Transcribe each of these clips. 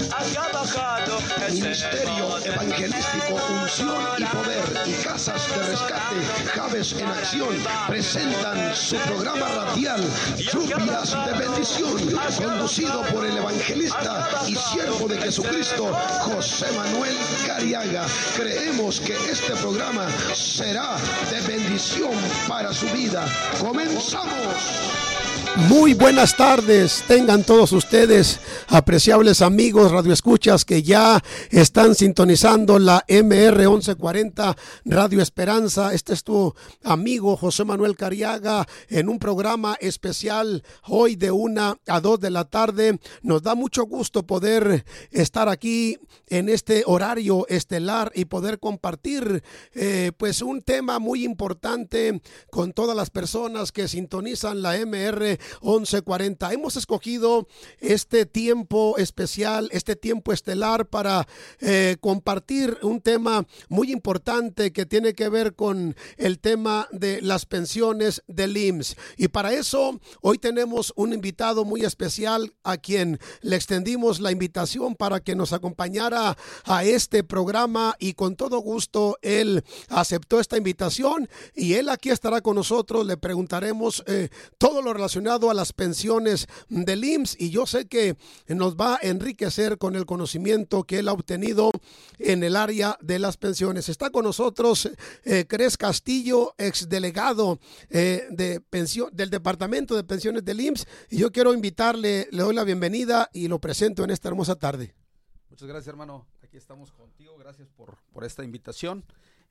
Ministerio Evangelístico Unción y Poder y Casas de Rescate Javes en Acción presentan su programa radial Lluvias de Bendición, conducido por el evangelista y siervo de Jesucristo José Manuel Cariaga. Creemos que este programa será de bendición para su vida. ¡Comenzamos! Muy buenas tardes, tengan todos ustedes, apreciables amigos radioescuchas que ya están sintonizando la MR 1140 Radio Esperanza. Este es tu amigo José Manuel Cariaga en un programa especial hoy de 1 a 2 de la tarde. Nos da mucho gusto poder estar aquí en este horario estelar y poder compartir pues un tema muy importante con todas las personas que sintonizan la MR 1140. Hemos escogido este tiempo especial, este tiempo estelar para compartir un tema muy importante que tiene que ver con el tema de las pensiones del IMSS. Y para eso hoy tenemos un invitado muy especial a quien le extendimos la invitación para que nos acompañara a este programa, y con todo gusto él aceptó esta invitación y él aquí estará con nosotros. Le preguntaremos todo lo relacionado a las pensiones del IMSS, y yo sé que nos va a enriquecer con el conocimiento que él ha obtenido en el área de las pensiones. Está con nosotros Cres Castillo, exdelegado del Departamento de Pensiones del IMSS, y yo quiero invitarle, le doy la bienvenida y lo presento en esta hermosa tarde. Muchas gracias, hermano. Aquí estamos contigo. Gracias por esta invitación.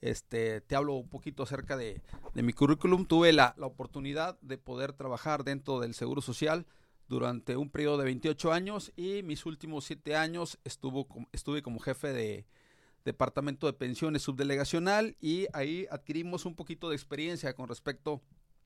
Te hablo un poquito acerca de mi currículum. Tuve la oportunidad de poder trabajar dentro del Seguro Social durante un periodo de 28 años, y mis últimos 7 años estuve como jefe de Departamento de Pensiones subdelegacional, y ahí adquirimos un poquito de experiencia con respecto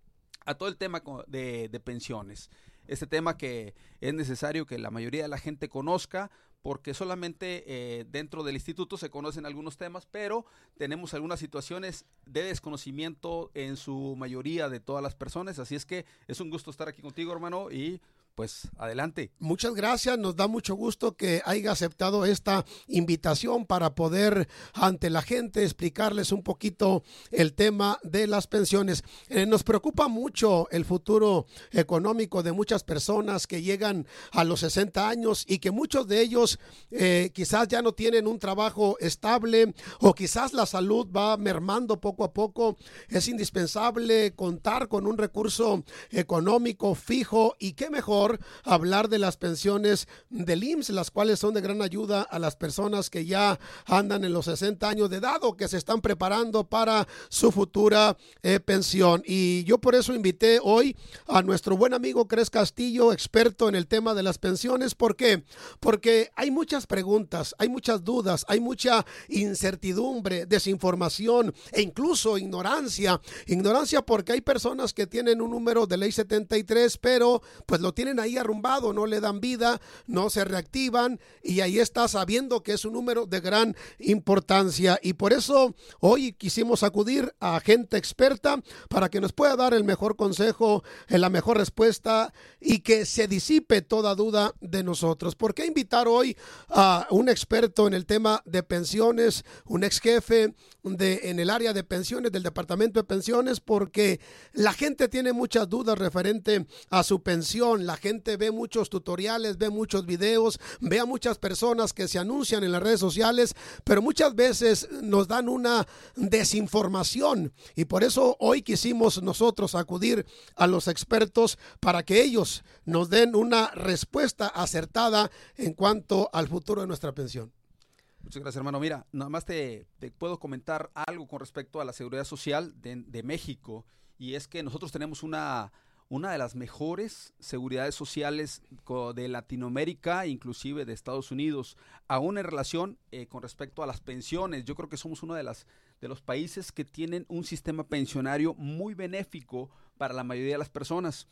a todo el tema de pensiones. Este tema que es necesario que la mayoría de la gente conozca, porque solamente dentro del instituto se conocen algunos temas, pero tenemos algunas situaciones de desconocimiento en su mayoría de todas las personas. Así es que es un gusto estar aquí contigo, hermano, y pues adelante. Muchas gracias, nos da mucho gusto que haya aceptado esta invitación para poder ante la gente explicarles un poquito el tema de las pensiones. Nos preocupa mucho el futuro económico de muchas personas que llegan a los 60 años y que muchos de ellos quizás ya no tienen un trabajo estable, o quizás la salud va mermando poco a poco. Es indispensable contar con un recurso económico fijo, y qué mejor hablar de las pensiones del IMSS, las cuales son de gran ayuda a las personas que ya andan en los 60 años de edad o que se están preparando para su futura pensión. Y yo por eso invité hoy a nuestro buen amigo Cres Castillo, experto en el tema de las pensiones. ¿Por qué? Porque hay muchas preguntas, hay muchas dudas, hay mucha incertidumbre, desinformación e incluso ignorancia porque hay personas que tienen un número de ley 73, pero pues lo tienen ahí arrumbado, no le dan vida, no se reactivan, y ahí está, sabiendo que es un número de gran importancia. Y por eso hoy quisimos acudir a gente experta para que nos pueda dar el mejor consejo, la mejor respuesta, y que se disipe toda duda de nosotros. ¿Por qué invitar hoy a un experto en el tema de pensiones, un ex jefe en el área de pensiones del Departamento de Pensiones? Porque la gente tiene muchas dudas referente a su pensión. La gente ve muchos tutoriales, ve muchos videos, ve a muchas personas que se anuncian en las redes sociales, pero muchas veces nos dan una desinformación, y por eso hoy quisimos nosotros acudir a los expertos para que ellos nos den una respuesta acertada en cuanto al futuro de nuestra pensión. Muchas gracias, hermano. Mira, nada más te puedo comentar algo con respecto a la seguridad social de México, y es que nosotros tenemos una de las mejores seguridades sociales de Latinoamérica, inclusive de Estados Unidos, aún en relación con respecto a las pensiones. Yo creo que somos uno de los países que tienen un sistema pensionario muy benéfico para la mayoría de las personas.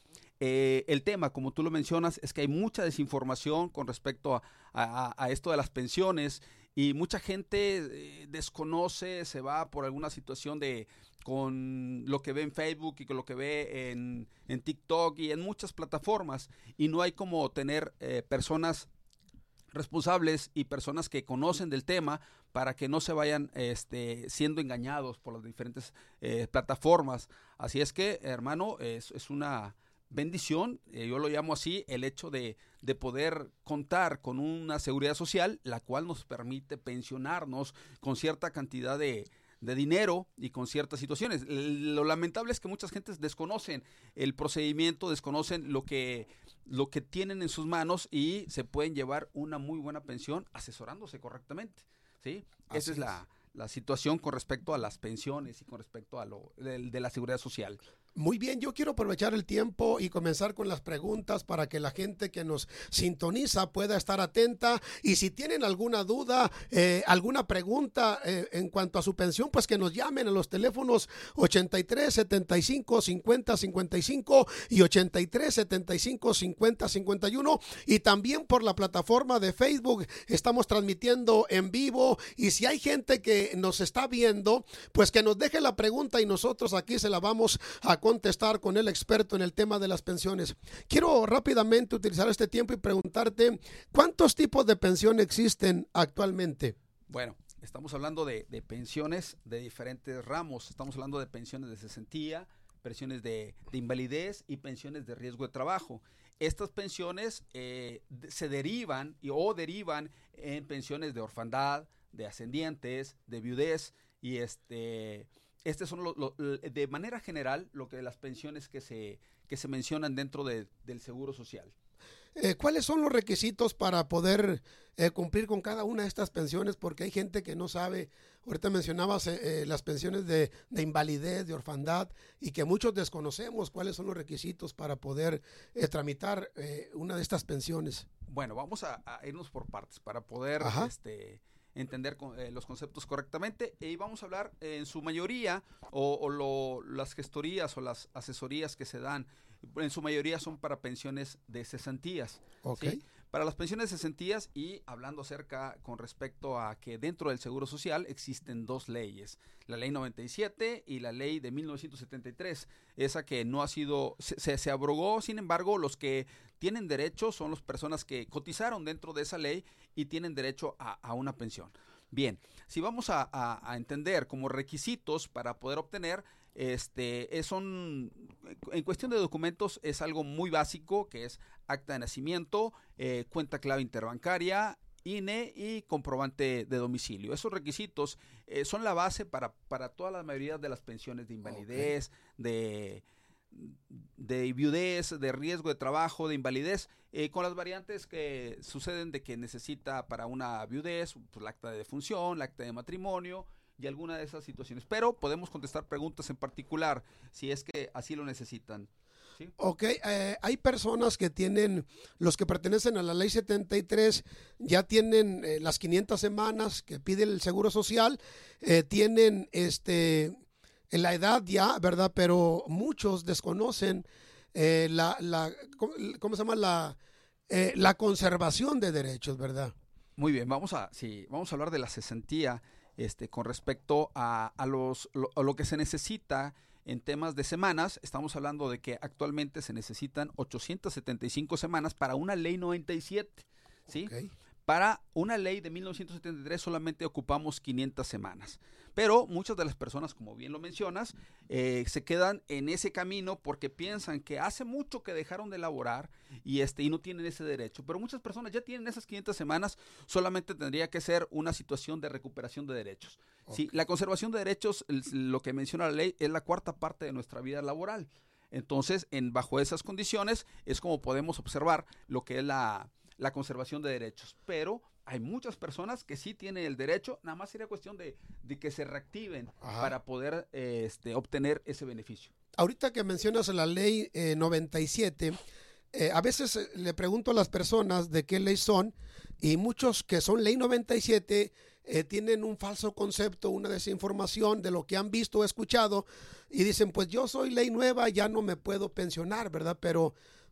El tema, como tú lo mencionas, es que hay mucha desinformación con respecto a esto de las pensiones, y mucha gente desconoce, se va por alguna situación con lo que ve en Facebook y con lo que ve en TikTok y en muchas plataformas, y no hay como tener personas responsables y personas que conocen del tema para que no se vayan siendo engañados por las diferentes plataformas. Así es que, hermano, es una bendición, yo lo llamo así, el hecho de poder contar con una seguridad social, la cual nos permite pensionarnos con cierta cantidad de dinero y con ciertas situaciones. Lo lamentable es que muchas gentes desconocen el procedimiento, desconocen lo que tienen en sus manos y se pueden llevar una muy buena pensión asesorándose correctamente, ¿sí? Esa es la situación con respecto a las pensiones y con respecto a lo de la seguridad social. Muy bien, yo quiero aprovechar el tiempo y comenzar con las preguntas para que la gente que nos sintoniza pueda estar atenta, y si tienen alguna duda, alguna pregunta en cuanto a su pensión, pues que nos llamen a los teléfonos 83 75 50 55 y 83 75 50 51, y también por la plataforma de Facebook estamos transmitiendo en vivo, y si hay gente que nos está viendo, pues que nos deje la pregunta y nosotros aquí se la vamos a contestar con el experto en el tema de las pensiones. Quiero rápidamente utilizar este tiempo y preguntarte, ¿cuántos tipos de pensión existen actualmente? Bueno, estamos hablando de pensiones de diferentes ramos. Estamos hablando de pensiones de cesantía, pensiones de invalidez y pensiones de riesgo de trabajo. Estas pensiones se derivan derivan en pensiones de orfandad, de ascendientes, de viudez, y estos son de manera general las pensiones que se mencionan dentro del Seguro Social. ¿Cuáles son los requisitos para poder cumplir con cada una de estas pensiones? Porque hay gente que no sabe. Ahorita mencionabas las pensiones de invalidez, de orfandad, y que muchos desconocemos cuáles son los requisitos para poder tramitar una de estas pensiones. Bueno, vamos a irnos por partes para poder entender los conceptos correctamente, y vamos a hablar en su mayoría las gestorías o las asesorías que se dan, en su mayoría son para pensiones de cesantías. Okay. ¿Sí? Para las pensiones de cesantías, y hablando acerca con respecto a que dentro del Seguro Social existen dos leyes, la ley 97 y la ley de 1973, esa que no ha sido, se abrogó. Sin embargo, los que tienen derecho son las personas que cotizaron dentro de esa ley y tienen derecho a una pensión. Bien, si vamos a entender como requisitos para poder obtener, en cuestión de documentos es algo muy básico, que es acta de nacimiento, cuenta clave interbancaria, INE y comprobante de domicilio. Esos requisitos son la base para toda la mayoría de las pensiones de invalidez, de viudez, de riesgo de trabajo, de invalidez, con las variantes que suceden de que necesita para una viudez, pues, el acta de defunción, el acta de matrimonio y alguna de esas situaciones. Pero podemos contestar preguntas en particular si es que así lo necesitan. ¿Sí? Ok, hay personas que tienen, los que pertenecen a la ley 73, ya tienen las 500 semanas que pide el Seguro Social, tienen en la edad ya, ¿verdad? Pero muchos desconocen ¿cómo se llama? La conservación de derechos, ¿verdad? Muy bien, vamos a hablar de la cesantía con respecto a lo que se necesita en temas de semanas. Estamos hablando de que actualmente se necesitan 875 semanas para una ley 97, ¿sí? Okay. Para una ley de 1973 solamente ocupamos 500 semanas. Pero muchas de las personas, como bien lo mencionas, se quedan en ese camino porque piensan que hace mucho que dejaron de laborar y no tienen ese derecho. Pero muchas personas ya tienen esas 500 semanas, solamente tendría que ser una situación de recuperación de derechos. Okay. Sí, la conservación de derechos, lo que menciona la ley, es la cuarta parte de nuestra vida laboral. Entonces, bajo esas condiciones es como podemos observar lo que es la conservación de derechos, pero hay muchas personas que sí tienen el derecho, nada más sería cuestión de que se reactiven. Ajá. Para poder obtener ese beneficio. Ahorita que mencionas la ley 97, a veces le pregunto a las personas de qué ley son, y muchos que son ley 97 tienen un falso concepto, una desinformación de lo que han visto o escuchado, y dicen, pues yo soy ley nueva, ya no me puedo pensionar, ¿verdad? Pero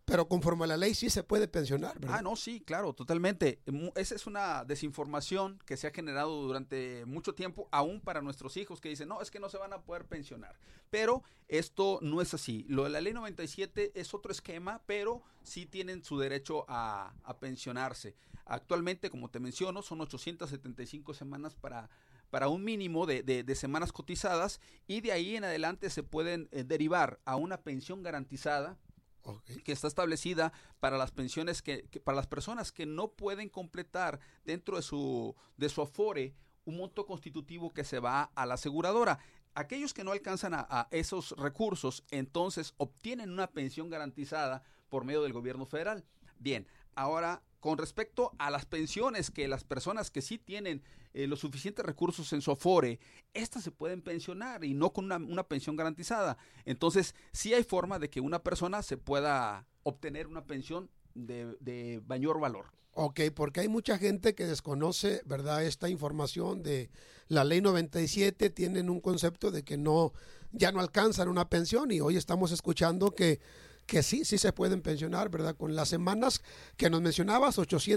pero conforme a la ley sí se puede pensionar, ¿verdad? No, sí, claro, totalmente. Esa es una desinformación que se ha generado durante mucho tiempo, aún para nuestros hijos, que dicen, no, es que no se van a poder pensionar. Pero esto no es así. Lo de la ley 97 es otro esquema, pero sí tienen su derecho a pensionarse. Actualmente, como te menciono, son 875 semanas para un mínimo de semanas cotizadas, y de ahí en adelante se pueden derivar a una pensión garantizada, que está establecida para las pensiones que para las personas que no pueden completar dentro de su afore un monto constitutivo que se va a la aseguradora. Aquellos que no alcanzan a esos recursos, entonces obtienen una pensión garantizada por medio del gobierno federal. Bien, ahora, con respecto a las pensiones que las personas que sí tienen los suficientes recursos en su afore, estas se pueden pensionar y no con una pensión garantizada. Entonces, sí hay forma de que una persona se pueda obtener una pensión de mayor valor. Ok, porque hay mucha gente que desconoce, ¿verdad?, esta información de la ley 97, tienen un concepto de que ya no alcanzan una pensión, y hoy estamos escuchando que sí se pueden pensionar, ¿verdad? Con las semanas que nos mencionabas,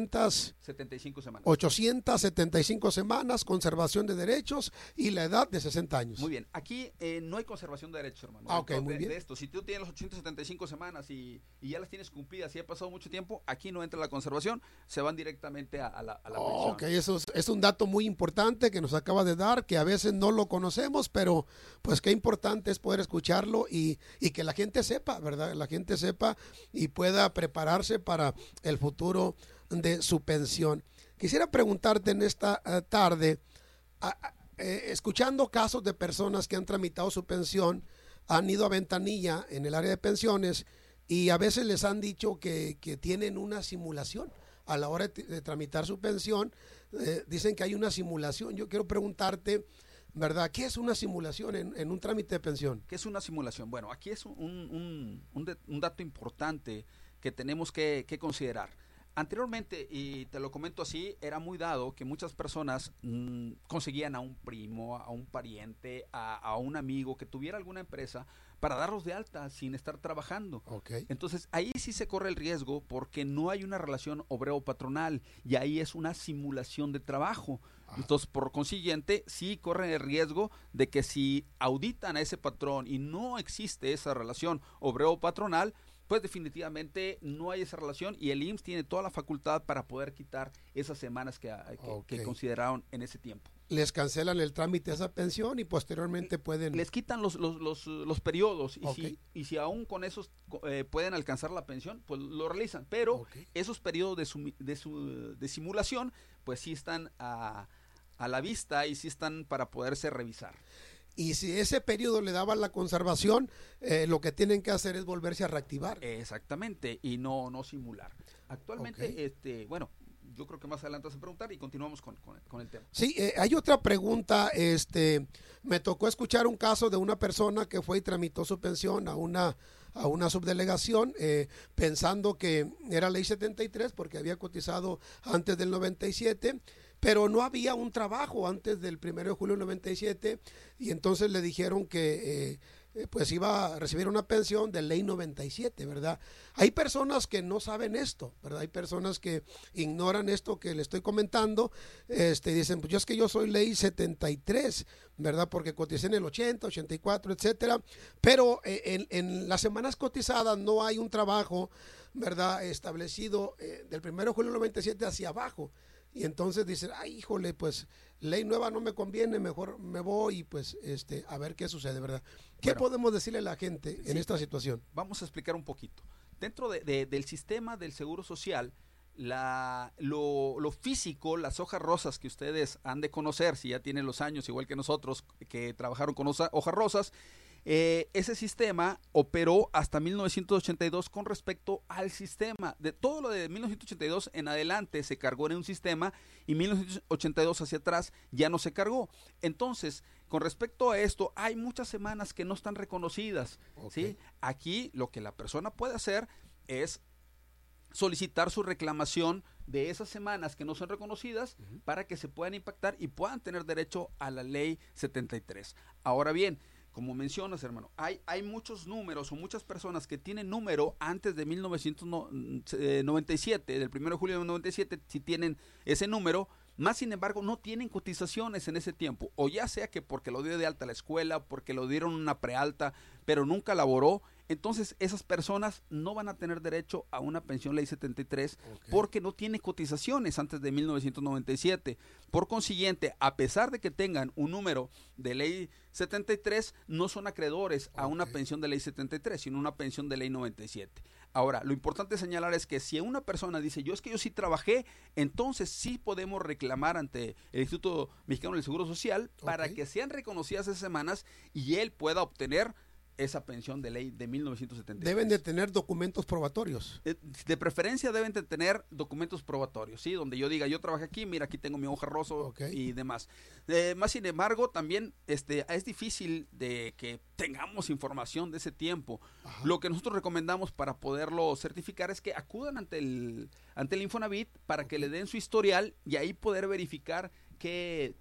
875 semanas. 875 semanas, conservación de derechos y la edad de 60 años. Muy bien, aquí no hay conservación de derechos, hermano. Ok, muy bien. De esto, si tú tienes las 875 semanas y ya las tienes cumplidas y ha pasado mucho tiempo, aquí no entra la conservación, se van directamente a la pensión. Ok, eso es un dato muy importante que nos acaba de dar, que a veces no lo conocemos, pero pues qué importante es poder escucharlo y que la gente sepa, ¿verdad? La gente sepa y pueda prepararse para el futuro de su pensión. Quisiera preguntarte en esta tarde, escuchando casos de personas que han tramitado su pensión, han ido a ventanilla en el área de pensiones y a veces les han dicho que tienen una simulación a la hora de tramitar su pensión. Dicen que hay una simulación. Yo quiero preguntarte, ¿verdad? ¿Qué es una simulación en un trámite de pensión? ¿Qué es una simulación? Bueno, aquí es un dato importante que tenemos que considerar. Anteriormente, y te lo comento así, era muy dado que muchas personas conseguían a un primo, a un pariente, a un amigo que tuviera alguna empresa para darlos de alta sin estar trabajando. Okay. Entonces, ahí sí se corre el riesgo porque no hay una relación obrero-patronal y ahí es una simulación de trabajo. Entonces, por consiguiente, sí corren el riesgo de que si auditan a ese patrón y no existe esa relación obrero-patronal, pues definitivamente no hay esa relación y el IMSS tiene toda la facultad para poder quitar esas semanas que consideraron en ese tiempo. Les cancelan el trámite de esa pensión y posteriormente pueden... Les quitan los periodos y si aún con esos pueden alcanzar la pensión, pues lo realizan. Pero esos periodos de simulación, pues sí están a la vista y sí están para poderse revisar. Y si ese periodo le daban la conservación, lo que tienen que hacer es volverse a reactivar. Exactamente, y no simular. Actualmente, bueno, yo creo que más adelante vas a preguntar y continuamos con el tema. Sí, hay otra pregunta. Me tocó escuchar un caso de una persona que fue y tramitó su pensión a una subdelegación, pensando que era ley 73 porque había cotizado antes del 97, pero no había un trabajo antes del 1 de julio del 97 y entonces le dijeron que pues iba a recibir una pensión de ley 97, ¿verdad? Hay personas que no saben esto, ¿verdad? Hay personas que ignoran esto que le estoy comentando, dicen, pues es que yo soy ley 73, ¿verdad? Porque coticé en el 80, 84, etcétera, pero en las semanas cotizadas no hay un trabajo, ¿verdad? Establecido del 1 de julio del 97 hacia abajo. Y entonces dicen, ay, híjole, pues ley nueva no me conviene, mejor me voy y pues a ver qué sucede, ¿verdad? ¿Qué podemos decirle a la gente en esta situación? Vamos a explicar un poquito. Dentro del sistema del Seguro Social, lo físico, las hojas rosas que ustedes han de conocer, si ya tienen los años, igual que nosotros, que trabajaron con hojas rosas, ese sistema operó hasta 1982 con respecto al sistema. De todo lo de 1982 en adelante se cargó en un sistema y 1982 hacia atrás ya no se cargó. Entonces, con respecto a esto, hay muchas semanas que no están reconocidas. ¿Sí? Aquí lo que la persona puede hacer es solicitar su reclamación de esas semanas que no son reconocidas para que se puedan impactar y puedan tener derecho a la ley 73. Ahora bien, como mencionas, hermano, hay muchos números o muchas personas que tienen número antes de 1997, del 1 de julio de 97, si tienen ese número, más sin embargo no tienen cotizaciones en ese tiempo, o ya sea que porque lo dio de alta la escuela, porque lo dieron una prealta, pero nunca laboró. Entonces esas personas no van a tener derecho a una pensión ley 73 porque no tiene cotizaciones antes de 1997. Por consiguiente, a pesar de que tengan un número de ley 73, no son acreedores a una pensión de ley 73, sino una pensión de ley 97. Ahora, lo importante señalar es que si una persona dice, yo sí trabajé, entonces sí podemos reclamar ante el Instituto Mexicano del Seguro Social para que sean reconocidas esas semanas y él pueda obtener esa pensión de ley de 1973. Deben de tener documentos probatorios. De preferencia deben de tener documentos probatorios, ¿sí? Donde yo diga, yo trabajé aquí, mira, aquí tengo mi hoja roso y demás. Más sin embargo, también es difícil de que tengamos información de ese tiempo. Ajá. Lo que nosotros recomendamos para poderlo certificar es que acudan ante el Infonavit para que le den su historial y ahí poder verificar qué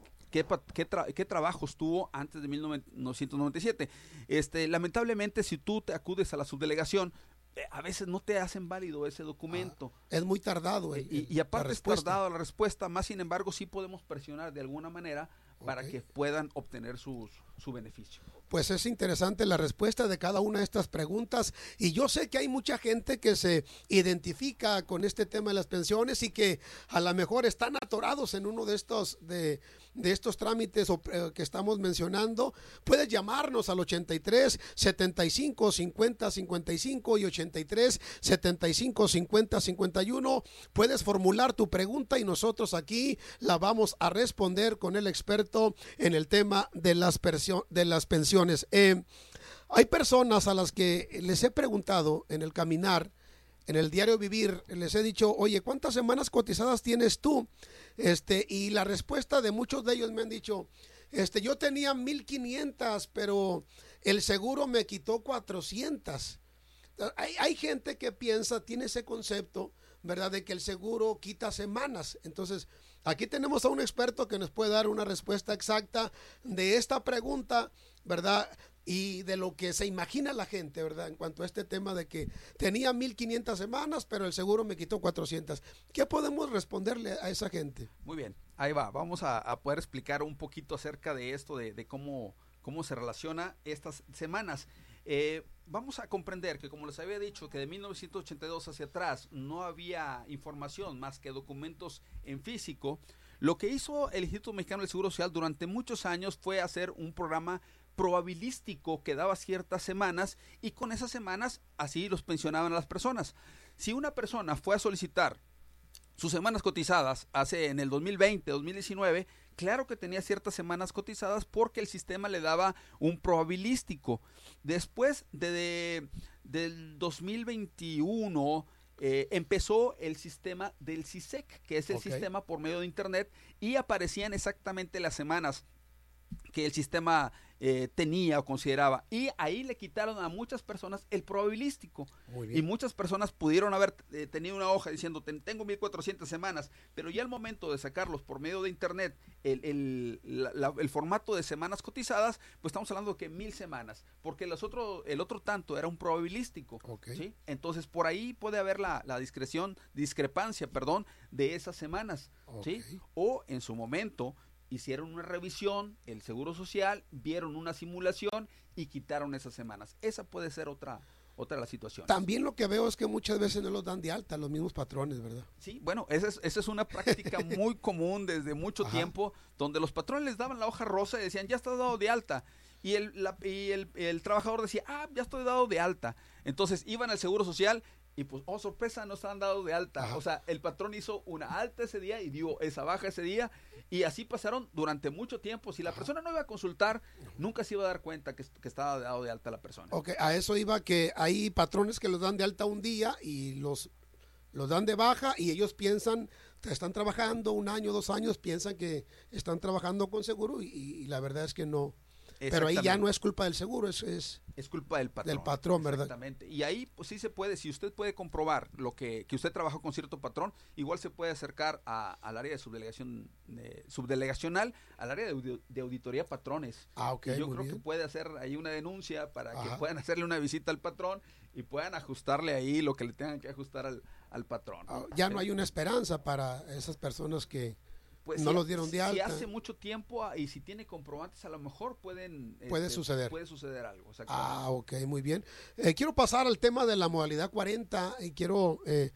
trabajos tuvo antes de 1997. Lamentablemente, si tú te acudes a la subdelegación, a veces no te hacen válido ese documento. Es muy tardado. Y aparte es tardado la respuesta, más sin embargo sí podemos presionar de alguna manera para que puedan obtener su beneficio. Pues es interesante la respuesta de cada una de estas preguntas y yo sé que hay mucha gente que se identifica con este tema de las pensiones y que a lo mejor están atorados en uno de estos trámites que estamos mencionando. Puedes llamarnos al 83 75 50 55 y 83 75 50 51. Puedes formular tu pregunta y nosotros aquí la vamos a responder con el experto en el tema de las pensiones. Hay personas a las que les he preguntado en el caminar, en el diario vivir, les he dicho, oye, ¿cuántas semanas cotizadas tienes tú? Y la respuesta de muchos de ellos me han dicho, yo tenía 1,500, pero el seguro me quitó 400. Hay gente que tiene ese concepto, ¿verdad?, de que el seguro quita semanas. Entonces, aquí tenemos a un experto que nos puede dar una respuesta exacta de esta pregunta, ¿verdad?, y de lo que se imagina la gente, ¿verdad?, en cuanto a este tema de que tenía 1,500 semanas, pero el seguro me quitó 400. ¿Qué podemos responderle a esa gente? Muy bien, ahí va. Vamos a poder explicar un poquito acerca de esto, de cómo se relaciona estas semanas. Vamos a comprender que, como les había dicho, que de 1982 hacia atrás no había información más que documentos en físico. Lo que hizo el Instituto Mexicano del Seguro Social durante muchos años fue hacer un programa probabilístico que daba ciertas semanas y con esas semanas así los pensionaban a las personas. Si una persona fue a solicitar sus semanas cotizadas en el 2020, 2019, claro que tenía ciertas semanas cotizadas porque el sistema le daba un probabilístico. Después del 2021 empezó el sistema del CISEC, que es el sistema por medio de internet, y aparecían exactamente las semanas que el sistema tenía o consideraba, y ahí le quitaron a muchas personas el probabilístico, y muchas personas pudieron haber tenido una hoja diciendo tengo 1,400 semanas, pero ya al momento de sacarlos por medio de internet el formato de semanas cotizadas, pues estamos hablando de que 1,000 semanas, porque el otro tanto era un probabilístico, ¿sí? Entonces por ahí puede haber la discrepancia de esas semanas, ¿sí? O en su momento hicieron una revisión, el Seguro Social, vieron una simulación y quitaron esas semanas. Esa puede ser otra de las situaciones. También lo que veo es que muchas veces no los dan de alta los mismos patrones, ¿verdad? Sí, bueno, esa es una práctica muy común desde mucho tiempo, donde los patrones les daban la hoja rosa y decían, ya estás dado de alta. Y el trabajador decía, ya estoy dado de alta. Entonces iban al Seguro Social y pues, sorpresa, no estaban dados de alta. Ajá. O sea, el patrón hizo una alta ese día y dio esa baja ese día, y así pasaron durante mucho tiempo. Si la persona no iba a consultar, nunca se iba a dar cuenta que estaba dado de alta la persona. Ok, a eso iba, que hay patrones que los dan de alta un día y los dan de baja, y ellos piensan que están trabajando 1 año, 2 años, piensan que están trabajando con seguro y la verdad es que no. Pero ahí ya no es culpa del seguro, es culpa del patrón. Del patrón, ¿verdad? Exactamente. Y ahí pues sí se puede, si usted puede comprobar que usted trabajó con cierto patrón, igual se puede acercar al área de subdelegacional, al área de auditoría patrones. Ok, y yo muy creo bien. que puede hacer ahí una denuncia para que puedan hacerle una visita al patrón y puedan ajustarle ahí lo que le tengan que ajustar al patrón. Ya no hay una esperanza para esas personas que pues no los dieron de alta. Si hace mucho tiempo y si tiene comprobantes, a lo mejor puede suceder. Puede suceder algo. Ok, muy bien. Quiero pasar al tema de la modalidad 40 y quiero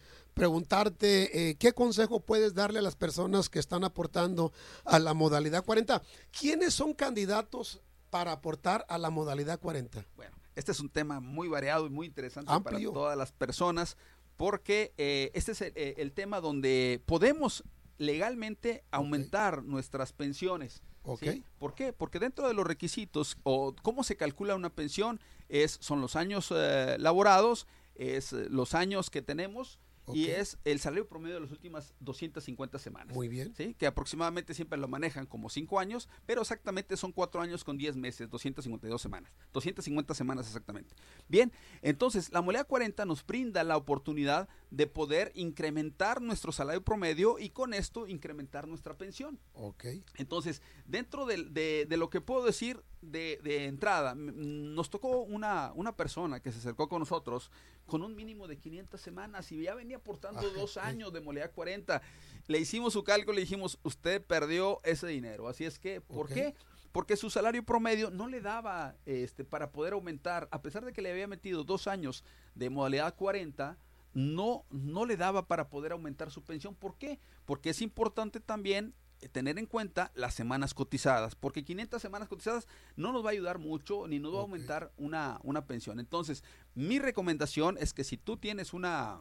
preguntarte qué consejo puedes darle a las personas que están aportando a la modalidad 40. ¿Quiénes son candidatos para aportar a la modalidad 40? Bueno, este es un tema muy variado y muy interesante Amplio. para todas las personas, porque este es el tema donde podemos legalmente aumentar nuestras pensiones. Okay. ¿Sí? ¿Por qué? Porque dentro de los requisitos o cómo se calcula una pensión son los años laborados, es los años que tenemos y es el salario promedio de las últimas 250 semanas. Muy bien. ¿Sí? Que aproximadamente siempre lo manejan como 5 años, pero exactamente son 4 años con 10 meses, 252 semanas, 250 semanas exactamente. Bien, entonces la modalidad 40 nos brinda la oportunidad de poder incrementar nuestro salario promedio y con esto incrementar nuestra pensión. Okay. Entonces, dentro de lo que puedo decir de entrada, nos tocó una persona que se acercó con nosotros con un mínimo de 500 semanas y ya venía aportando 2 años de modalidad 40. Le hicimos su cálculo y le dijimos, usted perdió ese dinero. Así es que, ¿por qué? Porque su salario promedio no le daba para poder aumentar, a pesar de que le había metido 2 años de modalidad 40, no le daba para poder aumentar su pensión. ¿Por qué? Porque es importante también tener en cuenta las semanas cotizadas, porque 500 semanas cotizadas no nos va a ayudar mucho ni nos va a aumentar una pensión. Entonces, mi recomendación es que si tú tienes una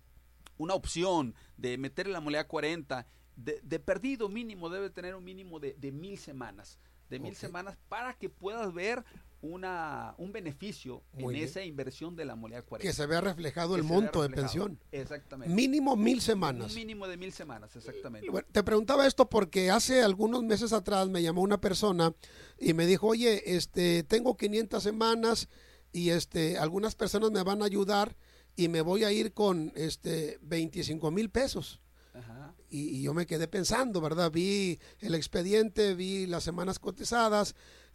opción de meterle la modalidad 40, de perdido mínimo debe tener un mínimo de 1000 semanas. De 1000 semanas para que puedas ver un beneficio esa inversión de la modalidad 40. Que se vea reflejado el monto de pensión. Exactamente. Mínimo 1000 semanas. Un mínimo de 1000 semanas, exactamente. Bueno, te preguntaba esto porque hace algunos meses atrás me llamó una persona y me dijo, oye, tengo 500 semanas y algunas personas me van a ayudar y me voy a ir con 25,000 pesos. Ajá. Y yo me quedé pensando, ¿verdad? Vi el expediente, vi las semanas cotizadas,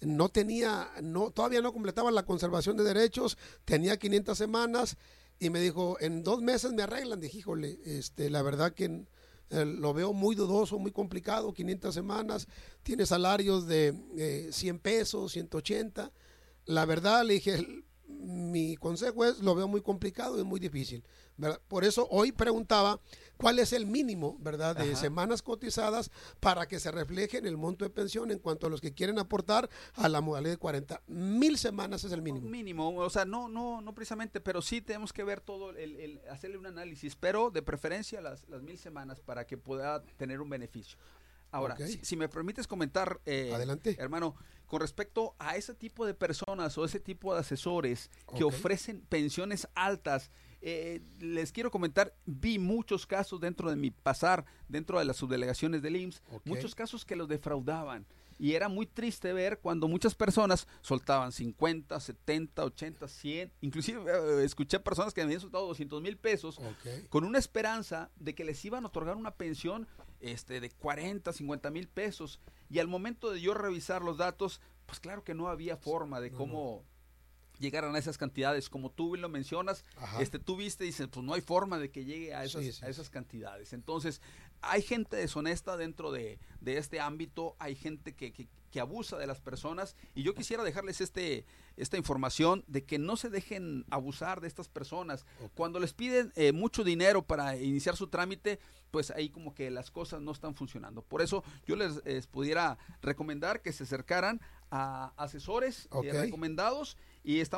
todavía no completaba la conservación de derechos, tenía 500 semanas y me dijo, en 2 meses me arreglan. Dije, híjole, la verdad que lo veo muy dudoso, muy complicado, 500 semanas, tiene salarios de 100 pesos, 180. La verdad, le dije, mi consejo es, lo veo muy complicado y muy difícil, ¿verdad? Por eso hoy preguntaba cuál es el mínimo, ¿verdad?, de semanas cotizadas para que se refleje en el monto de pensión en cuanto a los que quieren aportar a la modalidad de 40. 1000 semanas es el mínimo. Mínimo, o sea, no precisamente, pero sí tenemos que ver todo, hacerle un análisis, pero de preferencia las 1000 semanas para que pueda tener un beneficio. Ahora, si me permites comentar, adelante, hermano, con respecto a ese tipo de personas o ese tipo de asesores que ofrecen pensiones altas, les quiero comentar, vi muchos casos dentro de mi pasar, dentro de las subdelegaciones del IMSS, muchos casos que los defraudaban. Y era muy triste ver cuando muchas personas soltaban 50, 70, 80, 100. Inclusive escuché personas que me habían soltado 200,000 pesos con una esperanza de que les iban a otorgar una pensión de 40, 50,000 pesos. Y al momento de yo revisar los datos, pues claro que no había forma de cómo llegaran a esas cantidades. Como tú bien lo mencionas, tú viste y dices, pues no hay forma de que llegue a esas cantidades. Entonces, hay gente deshonesta dentro de este ámbito, hay gente que abusa de las personas, y yo quisiera dejarles esta información de que no se dejen abusar de estas personas. Cuando les piden mucho dinero para iniciar su trámite, pues ahí como que las cosas no están funcionando. Por eso yo les pudiera recomendar que se acercaran a asesores recomendados, y estamos